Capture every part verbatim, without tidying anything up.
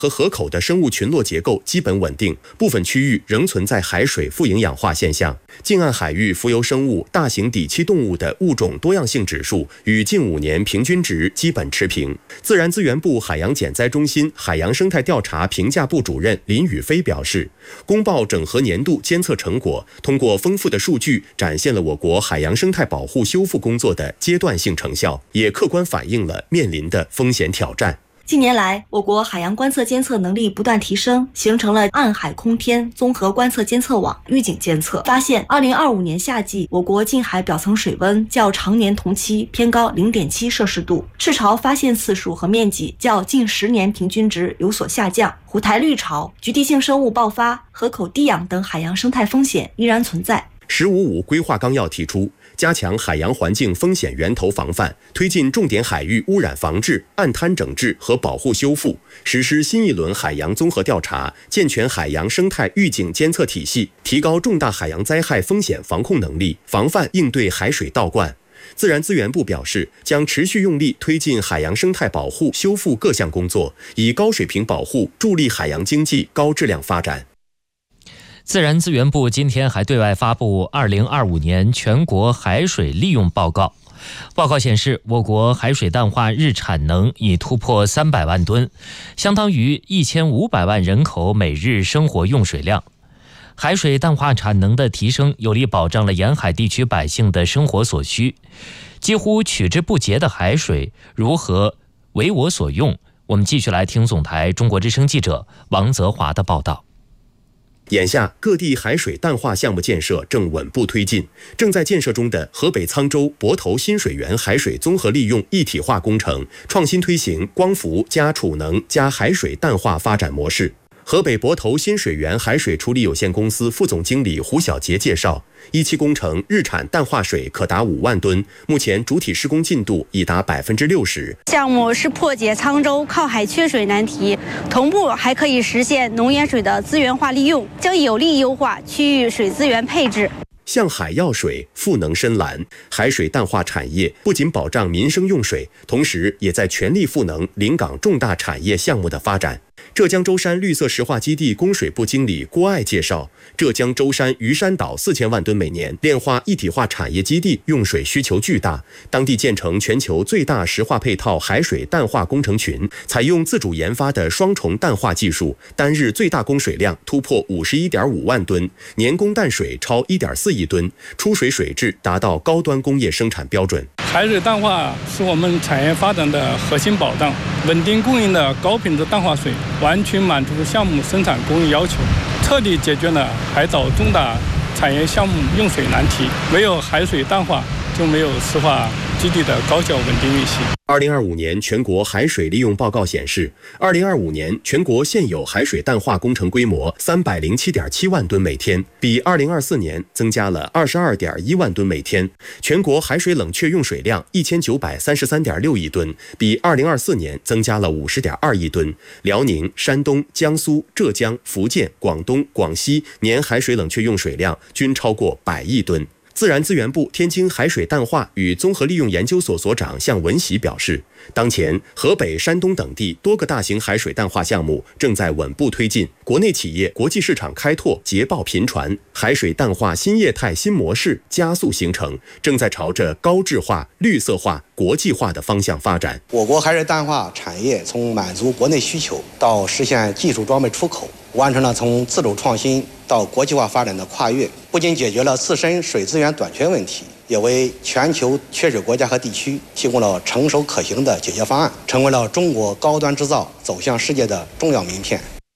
和河口的生物群落结构基本稳定，部分区域仍存在海水富营养化现象。近岸海域浮游生物、大型底栖动物的物种多样性指数与近五年平均值基本持平。自然资源部海洋减灾中心海洋生态调查评价部主任林宇飞表示，公报整合年度监测成果，通过丰富的数据展现了我国海洋生态保护修复工作的阶段性成效，也客观反映了面临的风险挑战。 近年来，我国海洋观测监测能力不断提升，形成了岸海空天综合观测监测网，预警监测发现，二零二五年夏季，我国近海表层水温较常年同期偏高 零点七摄氏度，赤潮发现次数和面积较近十年平均值有所下降，虎台绿潮、局地性生物爆发、河口低氧等海洋生态风险依然存在。 十五五规划纲要提出，加强海洋环境风险源头防范，推进重点海域污染防治、岸滩整治和保护修复，实施新一轮海洋综合调查，健全海洋生态预警监测体系，提高重大海洋灾害风险防控能力，防范应对海水倒灌。自然资源部表示，将持续用力推进海洋生态保护修复各项工作，以高水平保护助力海洋经济高质量发展。 自然资源部今天还对外发布二零二五年全国海水利用报告。报告显示，我国海水淡化日产能已突破三百万吨，相当于一千五百万人口每日生活用水量。海水淡化产能的提升，有力保障了沿海地区百姓的生活所需。几乎取之不竭的海水如何为我所用？我们继续来听总台中国之声记者王泽华的报道。 眼下，各地海水淡化项目建设正稳步推进。正在建设中的河北沧州泊头新水源海水综合利用一体化工程，创新推行光伏加储能加海水淡化发展模式。河北泊头新水源海水处理有限公司副总经理胡小杰介绍，一期工程日产淡化水可达五万吨，目前主体施工进度已达百分之六十。 项目是破解沧州靠海缺水难题，同步还可以实现农盐水的资源化利用，将有力优化区域水资源配置。 向海要水，赋能深蓝。海水淡化产业不仅保障民生用水，同时也在全力赋能临港重大产业项目的发展。浙江舟山绿色石化基地供水部经理郭爱介绍，浙江舟山鱼山岛四千万吨每年炼化一体化产业基地用水需求巨大，当地建成全球最大石化配套海水淡化工程群，采用自主研发的双重淡化技术，单日最大供水量突破五十一点五万吨，年供淡水超一点四亿吨，出水水质达到高端工业生产标准。 海水淡化是我们产业发展的核心保障，稳定供应的高品质淡化水完全满足项目生产工艺要求，彻底解决了海岛重大产业项目用水难题。没有海水淡化，就没有石化基地的高效稳定运行。 二零二五年全国海水利用报告显示，二零二五年全国现有海水淡化工程规模三百零七点七万吨每天，比二零二四年增加了二十二点一万吨每天。全国海水冷却用水量一千九百三十三点六亿吨，比二零二四年增加了五十点二亿吨。辽宁、山东、江苏、浙江、福建、广东、广西年海水冷却用水量均超过百亿吨。自然资源部天津海水淡化与综合利用研究所所长向文喜表示，当前河北、山东等地多个大型海水淡化项目正在稳步推进，国内企业国际市场开拓捷报频传，海水淡化新业态新模式加速形成，正在朝着高质化、绿色化、国际化的方向发展。 我国海水淡化产业从满足国内需求到实现技术装备出口，完成了从自主创新到国际化发展的跨越，不仅解决了自身水资源短缺问题，也为全球缺水国家和地区提供了成熟可行的解决方案，成为了中国高端制造走向世界的重要名片。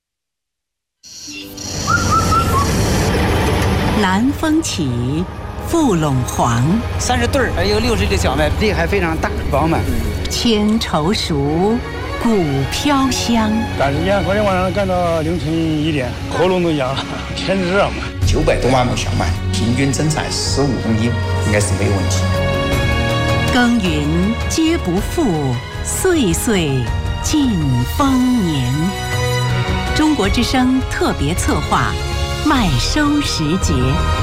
南风起，富陇黄， 三十对儿，还有六十个小麦，粒还非常大饱满。 千愁熟，谷飘香。 赶时间，昨天晚上干到凌晨一点，喉咙都痒了，天热嘛。 九百多万亩小麦，平均增产十五公斤，应该是没有问题。 耕耘皆不负，岁岁尽丰年。中国之声特别策划，麦收时节。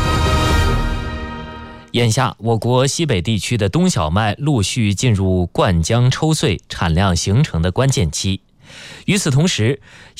眼下，我国西北地区的冬小麦陆续进入灌浆抽穗、产量形成的关键期。与此同时，